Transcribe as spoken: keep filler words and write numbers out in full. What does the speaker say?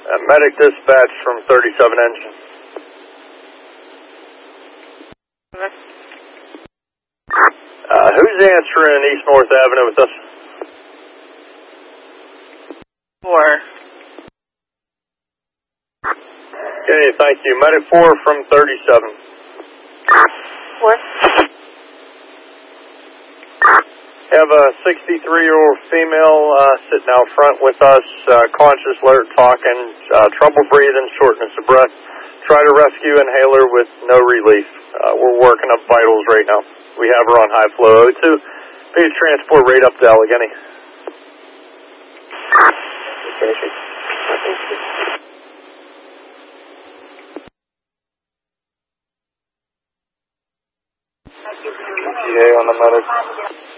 Uh, medic dispatch from thirty-seven engine. Uh, who's answering East North Avenue with us? Four. Okay, thank you. Medic four from thirty-seven. Four. Have a sixty-three-year-old female uh, sitting out front with us, uh, conscious, alert, talking, uh, trouble breathing, shortness of breath. Try to rescue inhaler with no relief. Uh, we're working up vitals right now. We have her on high flow O two. Please transport right up to Allegheny. E T A on the medic.